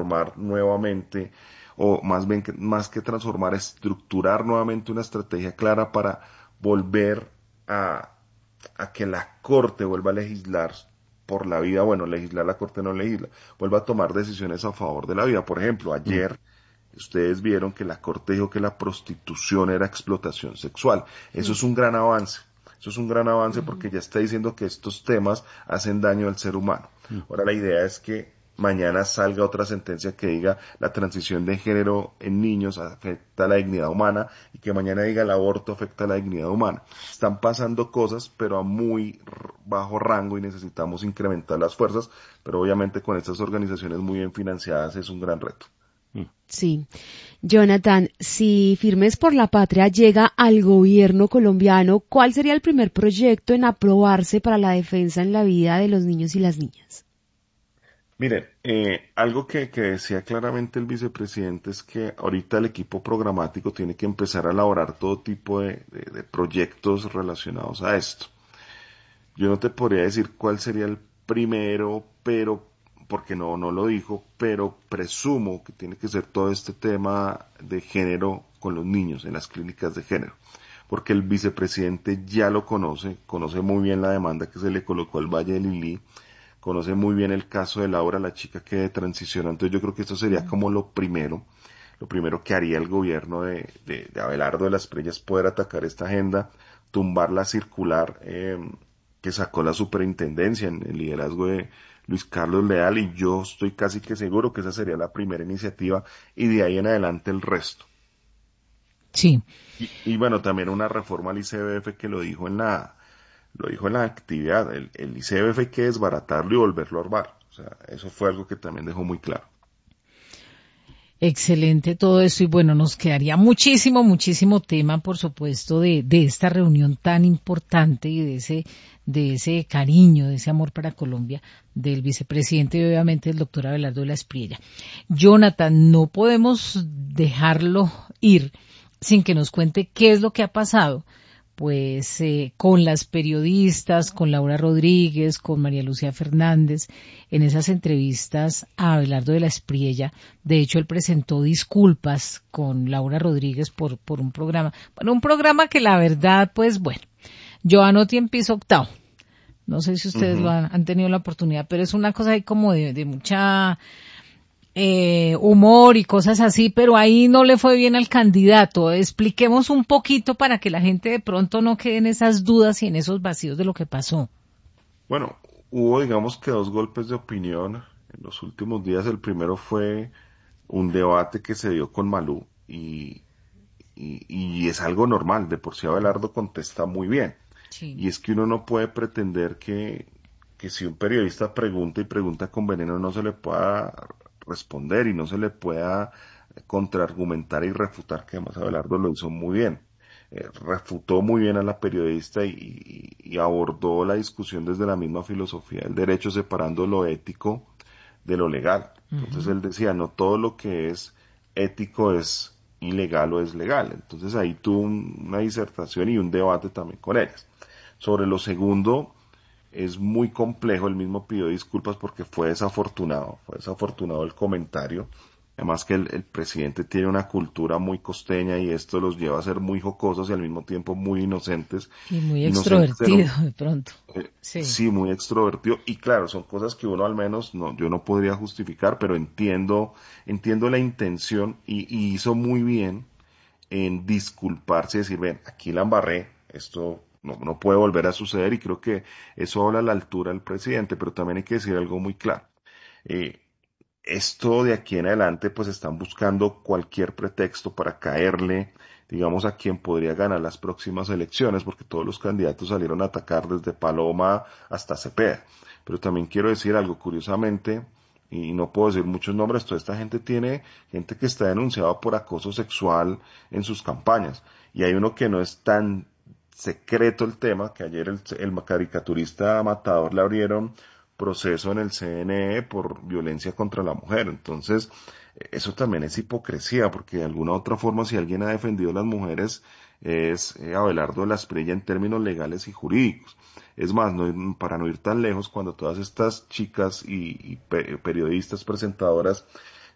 transformar nuevamente, o más bien más que transformar, estructurar nuevamente una estrategia clara para volver a, a que la Corte vuelva a legislar por la vida, bueno, legislar la Corte no legisla, vuelva a tomar decisiones a favor de la vida. Por ejemplo, Mm. ayer ustedes vieron que la Corte dijo que la prostitución era explotación sexual. Eso Mm, es un gran avance. Eso es un gran avance ujú. porque ya está diciendo que estos temas hacen daño al ser humano. Ahora la idea es que mañana salga otra sentencia que diga la transición de género en niños afecta a la dignidad humana y que mañana diga el aborto afecta a la dignidad humana. Están pasando cosas, pero a muy bajo rango y necesitamos incrementar las fuerzas, pero obviamente con estas organizaciones muy bien financiadas es un gran reto. Mm. Sí. Jonathan, si Firmes por la Patria llega al gobierno colombiano, ¿cuál sería el primer proyecto en aprobarse para la defensa en la vida de los niños y las niñas? Miren, algo que decía claramente el vicepresidente es que ahorita el equipo programático tiene que empezar a elaborar todo tipo de proyectos relacionados a esto. Yo no te podría decir cuál sería el primero, pero, porque no lo dijo, pero presumo que tiene que ser todo este tema de género con los niños en las clínicas de género. Porque el vicepresidente ya lo conoce, conoce muy bien la demanda que se le colocó al Valle del Lili, conoce muy bien el caso de Laura, la chica que transicionó. Entonces yo creo que esto sería como lo primero que haría el gobierno de Abelardo de las Preyes, poder atacar esta agenda, tumbar la circular que sacó la superintendencia en el liderazgo de Luis Carlos Leal, y yo estoy casi que seguro que esa sería la primera iniciativa y de ahí en adelante el resto. Sí. Y bueno, también una reforma al ICBF que lo dijo en la actividad, el ICBF hay que desbaratarlo y volverlo a armar. O sea, eso fue algo que también dejó muy claro. Excelente todo esto y bueno, nos quedaría muchísimo, muchísimo tema, por supuesto, de esta reunión tan importante y de ese cariño, de ese amor para Colombia del vicepresidente y obviamente del doctor Abelardo de la Espriella. Jonathan, no podemos dejarlo ir sin que nos cuente qué es lo que ha pasado pues con las periodistas, con Laura Rodríguez, con María Lucía Fernández, en esas entrevistas a Abelardo de la Espriella. De hecho, él presentó disculpas con Laura Rodríguez por un programa, bueno, un programa que la verdad, pues bueno, yo anoté en piso octavo. No sé si ustedes lo Ujú. han tenido la oportunidad, pero es una cosa ahí como de mucha humor y cosas así, pero ahí no le fue bien al candidato. Expliquemos un poquito para que la gente de pronto no quede en esas dudas y en esos vacíos de lo que pasó. Bueno, hubo digamos que dos golpes de opinión en los últimos días. El primero fue un debate que se dio con Malú y es algo normal, de por sí Abelardo contesta muy bien. Sí. Y es que uno no puede pretender que si un periodista pregunta y pregunta con veneno no se le pueda responder y no se le pueda contraargumentar y refutar, que además Abelardo lo hizo muy bien. Refutó muy bien a la periodista y abordó la discusión desde la misma filosofía del derecho, separando lo ético de lo legal. Entonces Ujú. él decía, no todo lo que es ético es ilegal o es legal. Entonces ahí tuvo una disertación y un debate también con ellas. Sobre lo segundo, es muy complejo, él mismo pidió disculpas porque fue desafortunado el comentario. Además que el presidente tiene una cultura muy costeña y esto los lleva a ser muy jocosos y al mismo tiempo muy inocentes. Y muy Inocentes en extrovertido de pronto. Sí. sí, muy extrovertido. Y claro, son cosas que uno al menos yo no podría justificar, pero entiendo la intención y hizo muy bien en disculparse y decir, ven, aquí la embarré, esto no puede volver a suceder y creo que eso habla a la altura del presidente, pero también hay que decir algo muy claro. Eh, Esto de aquí en adelante pues están buscando cualquier pretexto para caerle, digamos, a quien podría ganar las próximas elecciones, porque todos los candidatos salieron a atacar desde Paloma hasta Cepeda. Pero también quiero decir algo, curiosamente, y no puedo decir muchos nombres, toda esta gente tiene gente que está denunciada por acoso sexual en sus campañas. Y hay uno que no es tan secreto el tema, que ayer el caricaturista Matador le abrieron proceso en el CNE por violencia contra la mujer. Entonces, eso también es hipocresía, porque de alguna u otra forma, si alguien ha defendido a las mujeres, es Abelardo de la Espriella en términos legales y jurídicos. Es más, para no ir tan lejos, cuando todas estas chicas y periodistas, presentadoras,